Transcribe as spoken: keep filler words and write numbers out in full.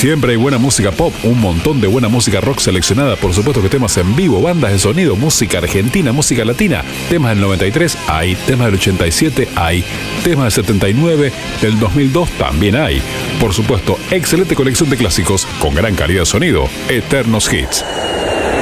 Siempre hay buena música pop, un montón de buena música rock seleccionada, por supuesto que temas en vivo, bandas de sonido, música argentina, música latina, temas del noventa y tres hay, temas del ochenta y siete hay, temas del setenta y nueve, del dos mil dos también hay. Por supuesto, excelente colección de clásicos con gran calidad de sonido, eternos hits.